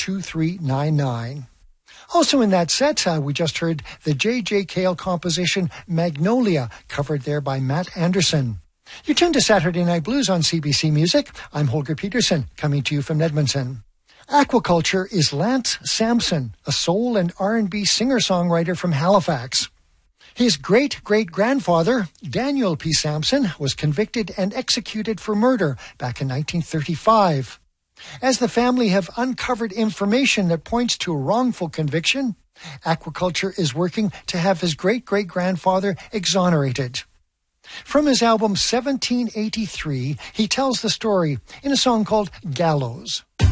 2399. Also in that set, we just heard the J.J. Cale composition Magnolia, covered there by Matt Anderson. You're tuned to Saturday Night Blues on CBC Music. I'm Holger Peterson, coming to you from Edmonton. Aquaculture is Lance Sampson, a soul and R&B singer-songwriter from Halifax. His great-great-grandfather, Daniel P. Sampson, was convicted and executed for murder back in 1935. As the family have uncovered information that points to a wrongful conviction, Aquaculture is working to have his great-great-grandfather exonerated. From his album 1783, he tells the story in a song called Gallows.